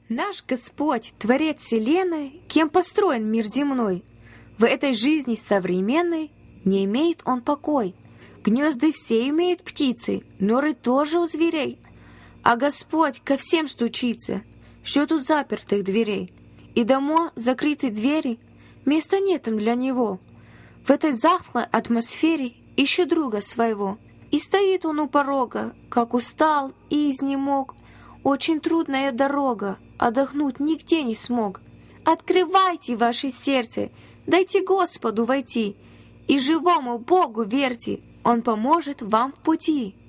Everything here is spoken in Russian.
Наш Господь, Творец Вселенной, кем построен мир земной, в этой жизни современной не имеет он покой. Гнезда все имеют птицы, норы тоже у зверей. А Господь ко всем стучится, ждет у запертых дверей. И дома закрыты двери, места нет им для него. В этой захлой атмосфере ищу друга своего. И стоит он у порога, как устал и изнемог. Очень трудная дорога, отдохнуть нигде не смог. Открывайте ваше сердце, дайте Господу войти, и живому Богу верьте, Он поможет вам в пути.